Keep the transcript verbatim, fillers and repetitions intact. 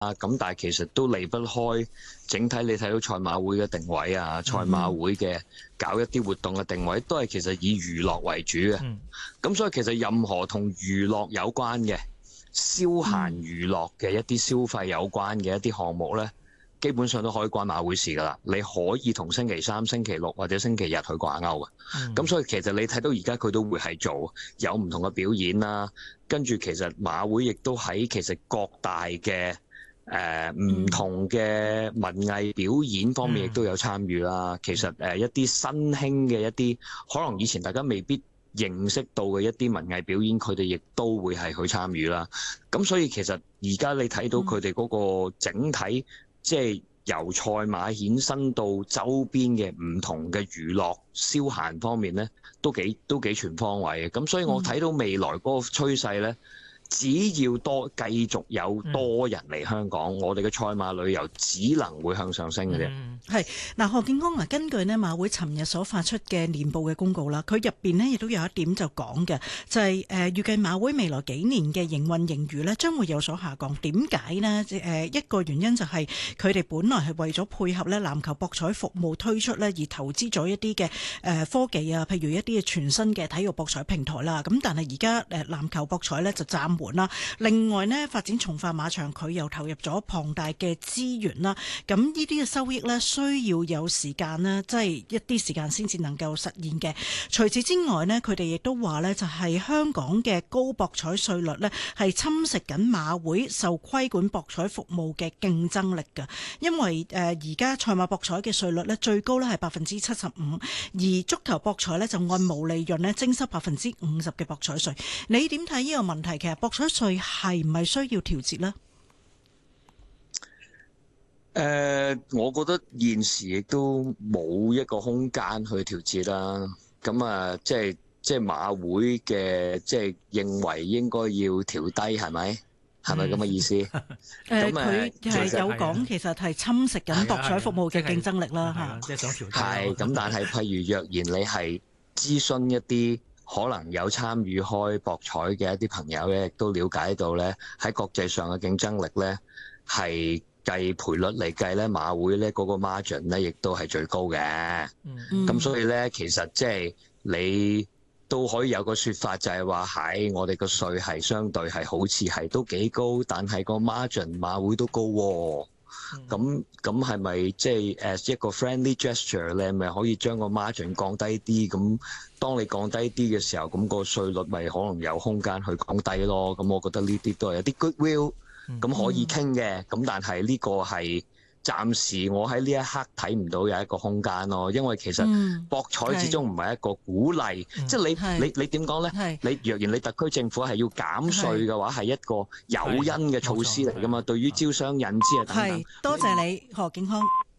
咁但係其實都離不開整體你睇到賽馬會嘅定位啊，賽馬會嘅搞一啲活動嘅定位都係其實以娛樂為主嘅。咁、嗯、所以其實任何同娛樂有關嘅消閒娛樂嘅一啲消費有關嘅一啲項目呢，基本上都可以關馬會事噶啦。你可以同星期三、星期六或者星期日去掛鈎嘅。咁、嗯、所以其實你睇到而家佢都會係做有唔同嘅表演啦，跟住其實馬會亦都喺其實各大嘅誒唔同嘅文藝表演方面亦都有參與啦。其實誒一啲新興嘅一啲可能以前大家未必認識到嘅一啲文藝表演，佢哋亦都會係去參與啦。咁所以其實而家你睇到佢哋嗰個整體，即係由賽馬衍生到周邊嘅唔同嘅娛樂消閒方面咧，都幾都幾全方位嘅。咁所以我睇到未來嗰個趨勢咧，只要多繼續有多人嚟香港，嗯、我哋嘅賽馬旅遊只能會向上升嘅啫。 係嗱，何敬康啊，根據呢馬會尋日所發出嘅年報嘅公告啦，佢入邊呢亦都有一點就講嘅，就係誒預計馬會未來幾年嘅營運盈餘呢將會有所下降。點解呢？誒一個原因就係佢哋本來係為咗配合呢籃球博彩服務推出呢而投資咗一啲嘅誒科技啊，譬如一啲嘅全新嘅體育博彩平台啦。咁但係而家誒籃球博彩呢就暫緩啦。另外呢，發展從化馬場，佢又投入咗龐大嘅資源啦。咁呢啲嘅收益呢，需要有時間啦，即係一啲時間先至能夠實現嘅。除此之外呢，佢哋亦都話呢，就係香港嘅高博彩稅率呢，係侵蝕緊馬會受規管博彩服務嘅競爭力㗎。因為誒而家賽馬博彩嘅稅率呢，最高呢係百分之七十五，而足球博彩呢，就按毛利潤呢徵收百分之五十嘅博彩稅。你點睇呢個問題？其實博彩稅係唔係需要調節呢？ 誒、呃，我覺得現時亦都冇一個空間去調節啦。咁啊，即係即係馬會嘅，即係認為應該要調低，係咪？係咪咁嘅意思？誒、 嗯，佢係有講，其實係侵蝕緊博彩服務嘅競爭力啦，嚇。 即係想調低。 係咁，但係譬如若然你係諮詢一啲可能有參與開博彩嘅一啲朋友咧，亦都了解到咧，喺國際上嘅競爭力咧係。計賠率嚟計咧，馬會咧嗰個 margin 咧，亦都係最高嘅。咁、嗯、所以咧，其實即係你都可以有個說法，就係話喺我哋個稅係相對係好似係都幾高，但係個 margin 馬會都高喎。咁咁係咪即係 as 一個 friendly gesture 咧，咪可以將個 margin 降低啲？咁當你降低啲嘅時候，咁個稅率咪可能有空間去降低咯。咁我覺得呢啲都係有啲 goodwill。咁可以傾嘅，咁但係呢個係暫時我喺呢一刻睇唔到有一個空間咯，因為其實博彩始終唔係一個鼓勵，嗯、即係你你你點講咧？你若然你特區政府係要減稅嘅話，係一個誘因嘅措施嚟㗎嘛，對於招商引資啊等等。 係，多謝你何敬康。